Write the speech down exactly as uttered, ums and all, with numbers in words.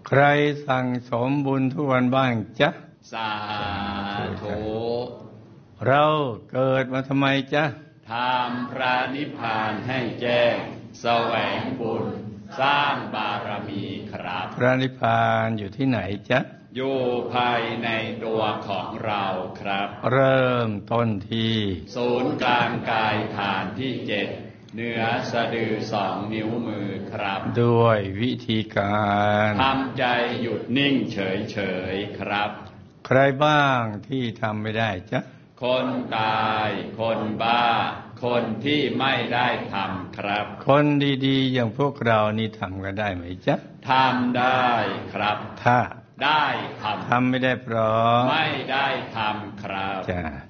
ใครสั่งสมบุญทุกวันบ้างจ๊ะสาธุเราเกิดมาทำไมจ๊ะทำพระนิพพานให้แจ้งแสวงบุญสร้างบารมีครับพระนิพพานอยู่ที่ไหนจ๊ะอยู่ภายในตัวของเราครับเริ่มต้นที่ศูนย์กลางกายฐานที่เจ็ดเหนือสะดือสองนิ้วมือครับด้วยวิธีการทำใจหยุดนิ่งเฉยๆครับใครบ้างที่ทำไม่ได้จ๊ะคนตายคนบ้าคนที่ไม่ได้ทำครับคนดีๆอย่างพวกเรานี่ทำกันได้ไหมจ๊ะทำได้ครับถ้าได้ทำทำไม่ได้เพราะไม่ได้ทำครับจ้ะ